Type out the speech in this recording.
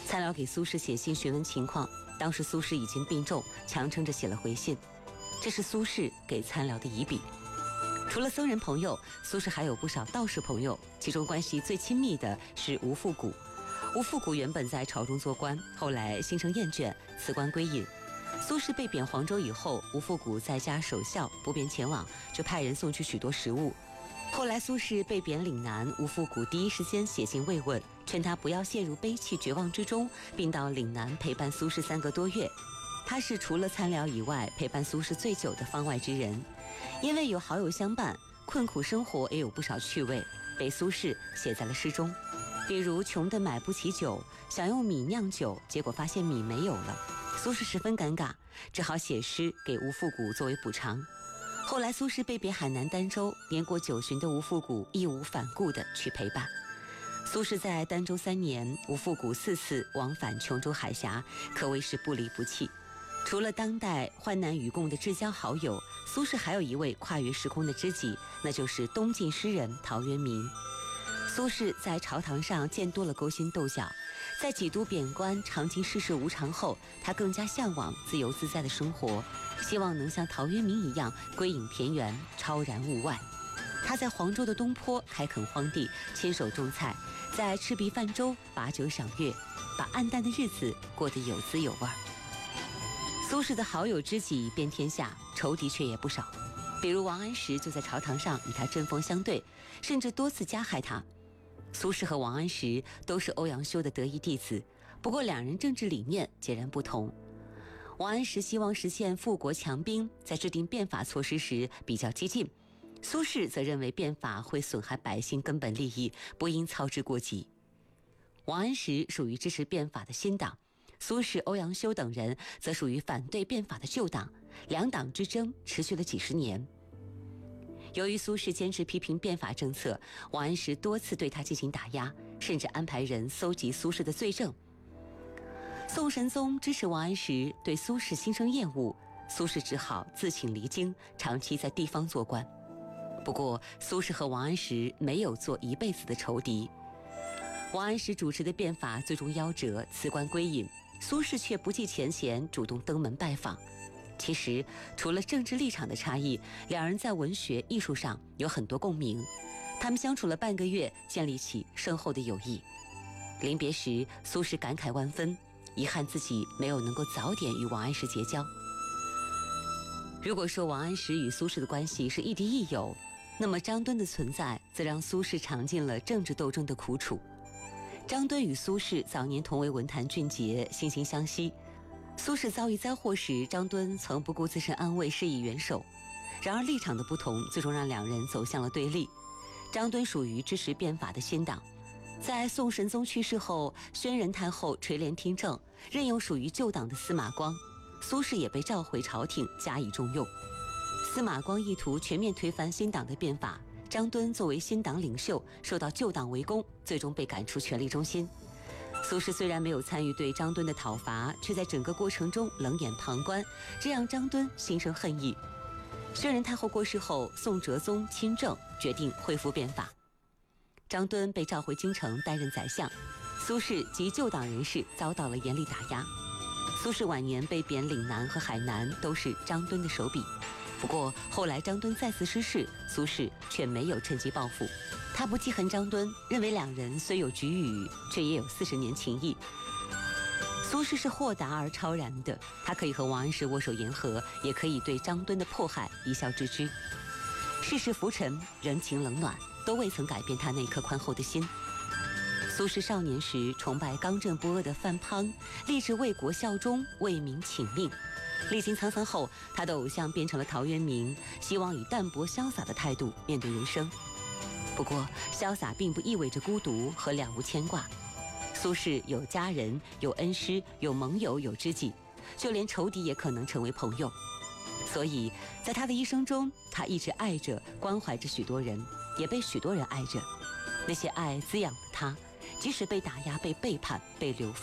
参辽给苏轼写信询问情况，当时苏轼已经病重，强撑着写了回信。这是苏轼给参辽的遗笔。除了僧人朋友，苏轼还有不少道士朋友，其中关系最亲密的是吴复古。吴复古原本在朝中做官，后来心生厌倦，辞官归隐。苏轼被贬黄州以后，吴复古在家守孝，不便前往，就派人送去许多食物。后来苏轼被贬岭南，吴复古第一时间写信慰问，劝他不要陷入悲戚绝望之中，并到岭南陪伴苏轼3个多月。他是除了参辽以外陪伴苏轼最久的方外之人，因为有好友相伴，困苦生活也有不少趣味，被苏轼写在了诗中。比如穷得买不起酒，想用米酿酒，结果发现米没有了，苏轼十分尴尬，只好写诗给吴复古作为补偿。后来苏轼被贬海南儋州，年过90旬的吴复古义无反顾地去陪伴。苏轼在儋州3年，吴复古4次往返琼州海峡，可谓是不离不弃。除了当代患难与共的至交好友，苏轼还有一位跨越时空的知己，那就是东晋诗人陶渊明。苏轼在朝堂上见多了勾心斗角，在几度贬官尝尽世事无常后，他更加向往自由自在的生活，希望能像陶渊明一样归隐田园，超然物外。他在黄州的东坡开垦荒地，亲手种菜，在赤壁泛舟，把酒赏月，把暗淡的日子过得有滋有味。苏轼的好友知己遍天下，仇敌却也不少。比如王安石就在朝堂上与他针锋相对，甚至多次加害他。苏轼和王安石都是欧阳修的得意弟子，不过两人政治理念截然不同。王安石希望实现富国强兵，在制定变法措施时比较激进，苏轼则认为变法会损害百姓根本利益，不应操之过急。王安石属于支持变法的新党，苏轼、欧阳修等人则属于反对变法的旧党，两党之争持续了几十年。由于苏轼坚持批评变法政策，王安石多次对他进行打压，甚至安排人搜集苏轼的罪证。宋神宗支持王安石，对苏轼心生厌恶，苏轼只好自请离京，长期在地方做官。不过苏轼和王安石没有做一辈子的仇敌。王安石主持的变法最终夭折，辞官归隐，苏轼却不计前嫌，主动登门拜访。其实除了政治立场的差异，两人在文学艺术上有很多共鸣。他们相处了半个月，建立起深厚的友谊。临别时，苏轼感慨万分，遗憾自己没有能够早点与王安石结交。如果说王安石与苏轼的关系是亦敌亦友，那么张敦的存在则让苏轼尝尽了政治斗争的苦楚。张敦与苏轼早年同为文坛俊杰，惺惺相惜。苏轼遭遇灾祸时，张敦曾不顾自身安危，施以援手。然而立场的不同，最终让两人走向了对立。张敦属于支持变法的新党，在宋神宗去世后，宣仁太后垂帘听政，任用属于旧党的司马光。苏轼也被召回朝廷，加以重用。司马光意图全面推翻新党的变法，张敦作为新党领袖，受到旧党围攻，最终被赶出权力中心。苏轼虽然没有参与对张敦的讨伐，却在整个过程中冷眼旁观，这让张敦心生恨意。宣仁太后过世后，宋哲宗亲政，决定恢复变法。张敦被召回京城担任宰相，苏轼及旧党人士遭到了严厉打压。苏轼晚年被贬岭南和海南，都是张敦的手笔。不过后来张敦再次失势，苏轼却没有趁机报复。他不记恨张敦，认为两人虽有局龉，却也有40年情谊。苏轼是豁达而超然的，他可以和王安石握手言和，也可以对张敦的迫害一笑置之。世事浮沉，人情冷暖，都未曾改变他那颗宽厚的心。苏轼少年时崇拜刚正不阿的范滂，立志为国效忠，为民请命。历经沧桑后，他的偶像变成了陶渊明，希望以淡泊潇洒的态度面对人生。不过潇洒并不意味着孤独和了无牵挂。苏轼有家人，有恩师，有盟友，有知己，就连仇敌也可能成为朋友。所以在他的一生中，他一直爱着关怀着许多人，也被许多人爱着。那些爱滋养了他，即使被打压，被背叛，被流放。